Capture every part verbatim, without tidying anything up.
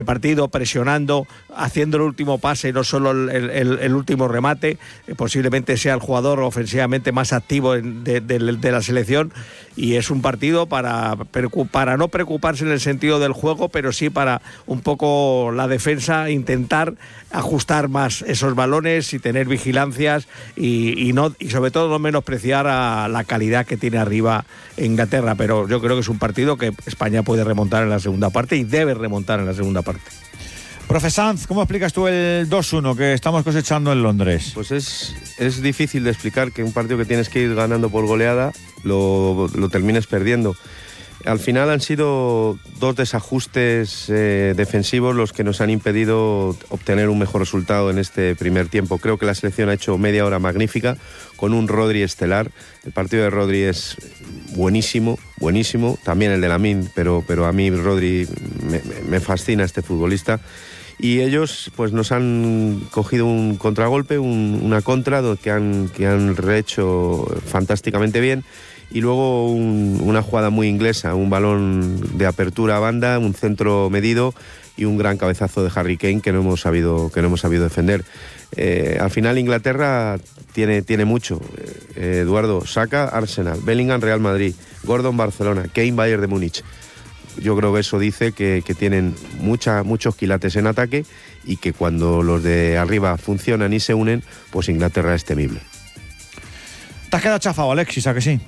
partido, presionando, haciendo el último pase y no solo el, el, el último remate. Eh, posiblemente sea el jugador ofensivamente más activo en, de, de, de la selección, y es un partido para, para no preocuparse en el sentido del juego, pero sí para un poco la defensa, intentar ajustar más esos balones y tener vigilancias y, y, no, y sobre todo no menospreciar a la calidad que tiene arriba Inglaterra. Pero yo creo que es un partido que España puede remontar en la segunda parte y debe remontar en la segunda parte. Profe Sanz, ¿cómo explicas tú el dos uno que estamos cosechando en Londres? Pues es, es difícil de explicar que un partido que tienes que ir ganando por goleada lo, lo termines perdiendo. Al final han sido dos desajustes eh, defensivos los que nos han impedido obtener un mejor resultado en este primer tiempo. Creo que la selección ha hecho media hora magnífica con un Rodri estelar. El partido de Rodri es buenísimo, buenísimo. También el de Lamine, pero, pero a mí Rodri me, me fascina este futbolista. Y ellos pues nos han cogido un contragolpe, un, una contra que han, que han rehecho fantásticamente bien. Y luego un, una jugada muy inglesa, un balón de apertura a banda, un centro medido y un gran cabezazo de Harry Kane que no hemos sabido, que no hemos sabido defender. Eh, al final Inglaterra tiene, tiene mucho. Eh, Eduardo, Saka, Arsenal, Bellingham, Real Madrid, Gordon, Barcelona, Kane, Bayern de Múnich. Yo creo que eso dice que, que tienen mucha, muchos quilates en ataque y que cuando los de arriba funcionan y se unen, pues Inglaterra es temible. ¿Te has quedado chafado, Alexis, a que sí?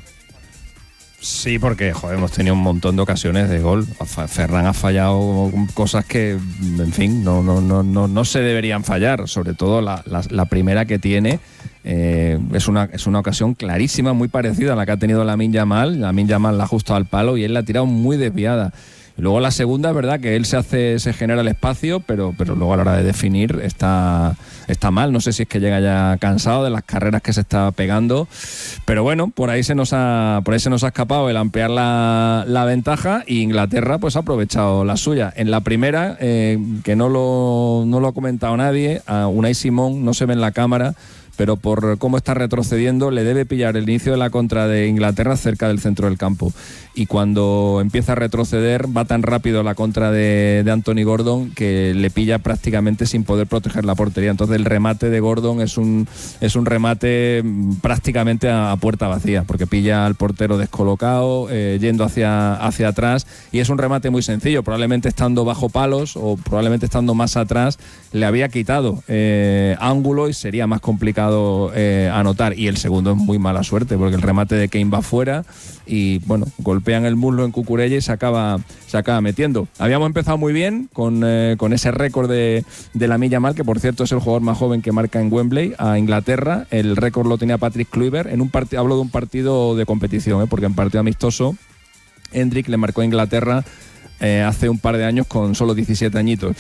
Sí, porque joder, hemos tenido un montón de ocasiones de gol. Ferran ha fallado cosas que, en fin, no, no, no, no, no se deberían fallar. Sobre todo la, la, la primera que tiene eh, es, una, es una ocasión clarísima, muy parecida a la que ha tenido Lamine Yamal. Lamine Yamal la ha ajustado al palo y él la ha tirado muy desviada. Y luego la segunda, es verdad que él se hace, se genera el espacio, pero, pero luego a la hora de definir está, está mal. No sé si es que llega ya cansado de las carreras que se está pegando, pero bueno, por ahí se nos ha, por ahí se nos ha escapado el ampliar la, la ventaja, y Inglaterra pues ha aprovechado la suya. En la primera, eh, que no lo, no lo ha comentado nadie, a Unai Simón no se ve en la cámara, pero por cómo está retrocediendo le debe pillar el inicio de la contra de Inglaterra cerca del centro del campo, y cuando empieza a retroceder va tan rápido la contra de, de Anthony Gordon que le pilla prácticamente sin poder proteger la portería. Entonces el remate de Gordon es un, es un remate prácticamente a, a puerta vacía, porque pilla al portero descolocado, eh, yendo hacia, hacia atrás, y es un remate muy sencillo. Probablemente estando bajo palos o probablemente estando más atrás le había quitado eh, ángulo y sería más complicado eh, anotar. Y el segundo es muy mala suerte, porque el remate de Kane va fuera y bueno, golpean el muslo en Cucurella y se acaba, se acaba metiendo. Habíamos empezado muy bien con, eh, con ese récord de, de Lamine Yamal, que por cierto es el jugador más joven que marca en Wembley a Inglaterra. El récord lo tenía Patrick Kluivert. En un partido, hablo de un partido de competición, eh, porque en partido amistoso Hendrick le marcó a Inglaterra eh, hace un par de años con solo diecisiete añitos.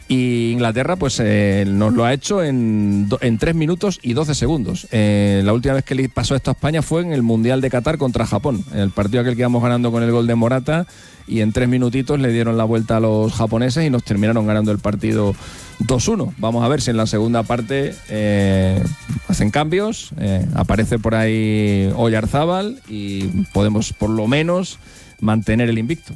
Y Inglaterra pues eh, nos lo ha hecho en, do, en tres minutos y doce segundos. Eh, la última vez que le pasó esto a España fue en el Mundial de Qatar contra Japón, en el partido aquel que íbamos ganando con el gol de Morata, y en tres minutitos le dieron la vuelta a los japoneses y nos terminaron ganando el partido dos uno. Vamos a ver si en la segunda parte eh, hacen cambios, eh, aparece por ahí Oyarzábal y podemos por lo menos mantener el invicto.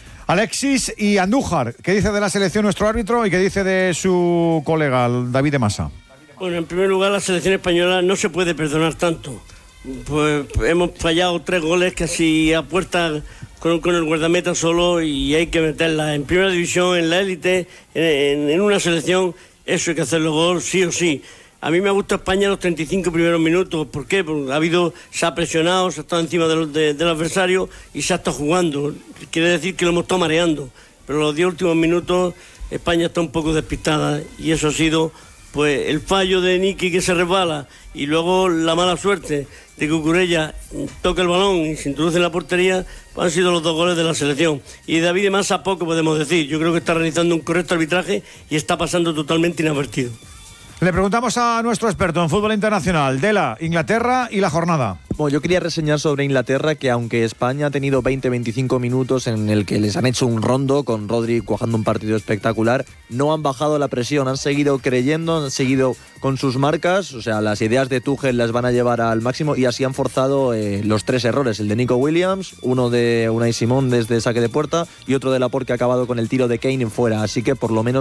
Alexis y Andújar, ¿qué dice de la selección nuestro árbitro y qué dice de su colega David de Masa? Bueno, en primer lugar, la selección española no se puede perdonar tanto. Pues hemos fallado tres goles casi a puerta con, con el guardameta solo, y hay que meterla en primera división, en la élite, en, en una selección. Eso hay que hacerlo gol sí o sí. A mí me gusta España los treinta y cinco primeros minutos. ¿Por qué? Porque ha habido, se ha presionado, se ha estado encima de los, de, del adversario y se ha estado jugando. Quiere decir que lo hemos estado mareando. Pero los diez últimos minutos España está un poco despistada, y eso ha sido pues el fallo de Niki, que se resbala, y luego la mala suerte de que Cucurella toca el balón y se introduce en la portería. Han sido los dos goles de la selección. Y David de Masa poco podemos decir. Yo creo que está realizando un correcto arbitraje y está pasando totalmente inadvertido. Le preguntamos a nuestro experto en fútbol internacional, Dela, Inglaterra y la jornada. Bueno, yo quería reseñar sobre Inglaterra que aunque España ha tenido veinte a veinticinco minutos en el que les han hecho un rondo con Rodri cuajando un partido espectacular, no han bajado la presión, han seguido creyendo, han seguido con sus marcas, o sea, las ideas de Tuchel las van a llevar al máximo y así han forzado eh, los tres errores, el de Nico Williams, uno de Unai Simón desde saque de puerta y otro de Laporte que ha acabado con el tiro de Kane en fuera, así que por lo menos